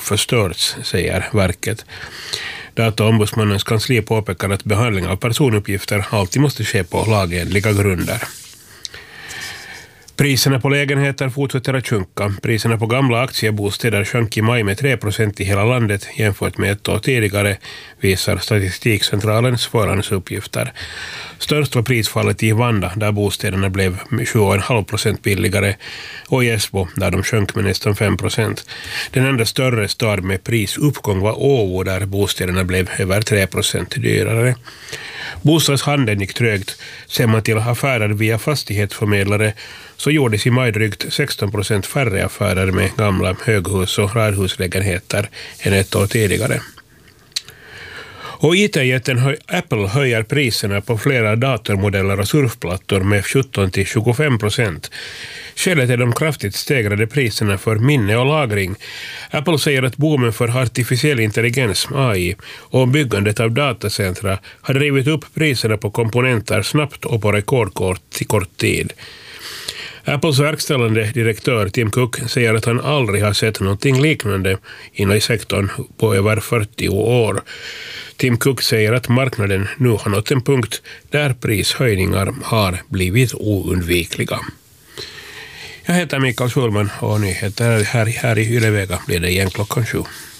förstörts, säger verket. Dataombudsmannens kansli påpekar att behandling av personuppgifter alltid måste ske på lagenliga grunder. Priserna på lägenheter fortsätter att sjunka. Priserna på gamla aktiebostäder sjönk i maj med 3% i hela landet jämfört med ett år tidigare, visar Statistikcentralens förhandsuppgifter. Störst var prisfallet i Vanda, där bostäderna blev 7,5% billigare, och i Esbo, där de sjönk med nästan 5%. Den enda större stad med prisuppgång var Åbo, där bostäderna blev över 3% dyrare. Bostadshandeln gick trögt. Ser man till affärer via fastighetsförmedlare så gjordes i maj drygt 16% färre affärer med gamla höghus- och radhuslägenheter än ett år tidigare. Och IT-jätten Apple höjer priserna på flera datormodeller och surfplattor med 17-25%. Skälet är de kraftigt stegrade priserna för minne och lagring. Apple säger att boomen för artificiell intelligens, AI, och byggandet av datacentra har drivit upp priserna på komponenter snabbt och på rekordkort tid. Apples verkställande direktör Tim Cook säger att han aldrig har sett någonting liknande inom sektorn på över 40 år. Tim Cook säger att marknaden nu har nått en punkt där prishöjningar har blivit oundvikliga. Jag heter Mikael Schulman och nyheter här i Yle Vega blir det igen klockan 7.